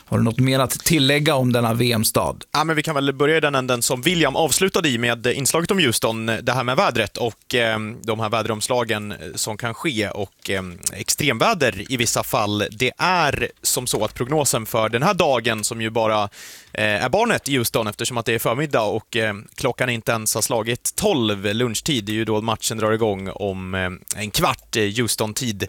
Har du något mer att tillägga om denna VM-stad? Ja, men vi kan väl börja i den änden som William avslutade i med inslaget om Houston, det här med vädret och de här väderomslagen som kan ske och extremväder i vissa fall. Det är som så att prognosen för den här dagen, som ju bara är barnet i Houston eftersom att det är förmiddag och klockan inte ens har slagit 12 lunchtid, det är ju då matchen drar igång om en kvart Houston-tid,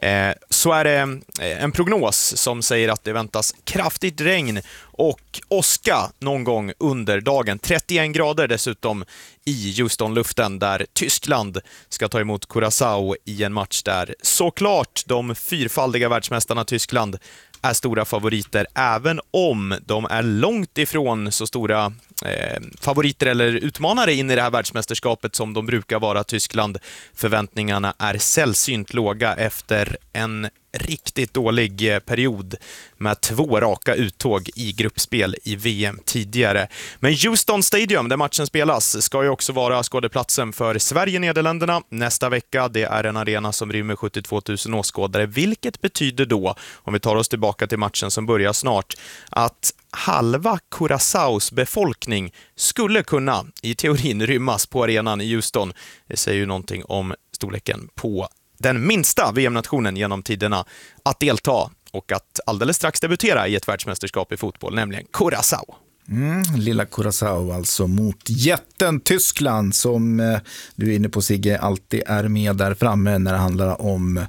så är det en prognos som säger att det väntas kraftigt regn och åska någon gång under dagen. 31 grader dessutom i Houston-luften, där Tyskland ska ta emot Curaçao i en match där såklart de fyrfaldiga världsmästarna Tyskland är stora favoriter, även om de är långt ifrån så stora favoriter eller utmanare in i det här världsmästerskapet som de brukar vara. Tyskland, förväntningarna är sällsynt låga efter en riktigt dålig period med 2 raka uttåg i gruppspel i VM tidigare. Men Houston Stadium, där matchen spelas, ska ju också vara skådeplatsen för Sverige-Nederländerna nästa vecka. Det är en arena som rymmer 72 000 åskådare, vilket betyder då, om vi tar oss tillbaka till matchen som börjar snart, att halva Curaçaos befolkning skulle kunna i teorin rymmas på arenan i Houston. Det säger ju någonting om storleken på den minsta VM-nationen genom tiderna att delta och att alldeles strax debutera i ett världsmästerskap i fotboll, nämligen Curaçao. Lilla Curaçao alltså mot jätten Tyskland, som du är inne på, Sigge, alltid är med där framme när det handlar om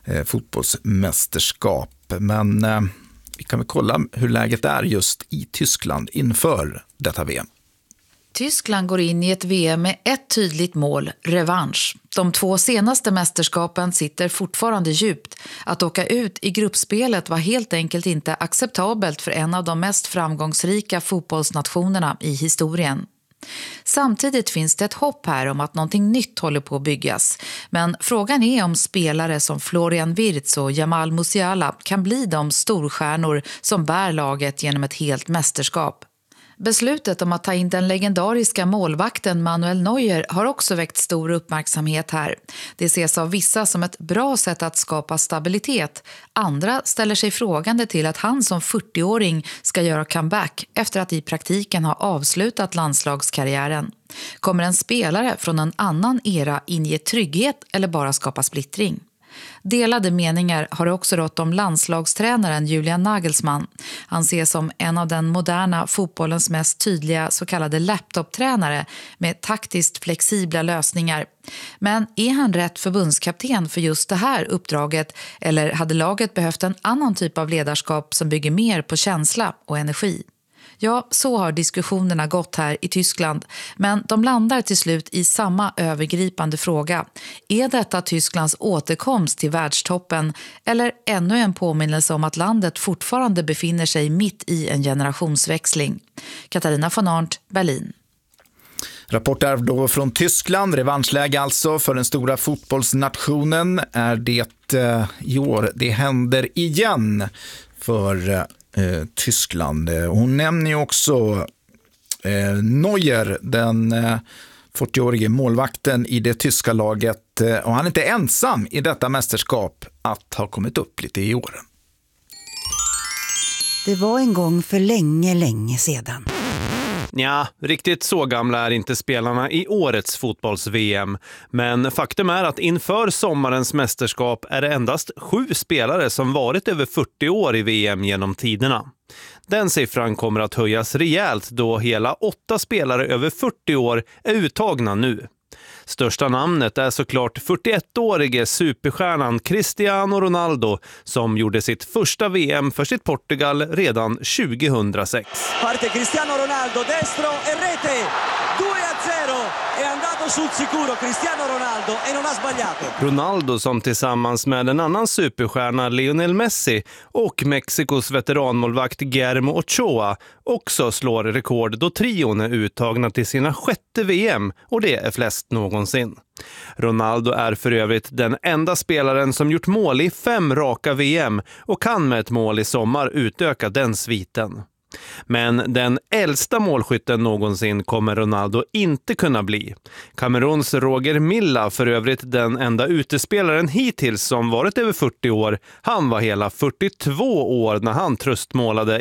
fotbollsmästerskap. Men vi kan väl kolla hur läget är just i Tyskland inför detta VM. Tyskland går in i ett VM med ett tydligt mål, revansch. De 2 senaste mästerskapen sitter fortfarande djupt. Att åka ut i gruppspelet var helt enkelt inte acceptabelt för en av de mest framgångsrika fotbollsnationerna i historien. Samtidigt finns det ett hopp här om att någonting nytt håller på att byggas. Men frågan är om spelare som Florian Wirtz och Jamal Musiala kan bli de storstjärnor som bär laget genom ett helt mästerskap. Beslutet om att ta in den legendariska målvakten Manuel Neuer har också väckt stor uppmärksamhet här. Det ses av vissa som ett bra sätt att skapa stabilitet. Andra ställer sig frågande till att han som 40-åring ska göra comeback efter att i praktiken ha avslutat landslagskarriären. Kommer en spelare från en annan era inge trygghet eller bara skapa splittring? Delade meningar har också rått om landslagstränaren Julian Nagelsmann. Han ses som en av den moderna fotbollens mest tydliga så kallade laptoptränare med taktiskt flexibla lösningar. Men är han rätt förbundskapten för just det här uppdraget, eller hade laget behövt en annan typ av ledarskap som bygger mer på känsla och energi? Ja, så har diskussionerna gått här i Tyskland, men de landar till slut i samma övergripande fråga. Är detta Tysklands återkomst till världstoppen eller ännu en påminnelse om att landet fortfarande befinner sig mitt i en generationsväxling? Katarina von Arndt, Berlin. Rapport är då från Tyskland, revanschläge alltså för den stora fotbollsnationen. Är det i år det händer igen för Tyskland. Hon nämner ju också Neuer, den 40-årige målvakten i det tyska laget, och han är inte ensam i detta mästerskap att ha kommit upp lite i åren. Det var en gång för länge, länge sedan. Ja, riktigt så gamla är inte spelarna i årets fotbolls-VM. Men faktum är att inför sommarens mästerskap är det endast 7 spelare som varit över 40 år i VM genom tiderna. Den siffran kommer att höjas rejält då hela 8 spelare över 40 år är uttagna nu. Största namnet är såklart 41-årige superstjärnan Cristiano Ronaldo som gjorde sitt första VM för sitt Portugal redan 2006. Parte Cristiano Ronaldo, destro e rete! 2-0! È andato sul sicuro Cristiano Ronaldo e non ha sbagliato. Ronaldo, som tillsammans med en annan superstjärna Lionel Messi och Mexikos veteranmålvakt Guillermo Ochoa också slår rekord då trion är uttagna till sina 6:e VM, och det är flest någonsin. Ronaldo är för övrigt den enda spelaren som gjort mål i 5 raka VM och kan med ett mål i sommar utöka den sviten. Men den äldsta målskytten någonsin kommer Ronaldo inte kunna bli. Kameruns Roger Milla, för övrigt den enda utespelaren hittills som varit över 40 år, han var hela 42 år när han tröstmålade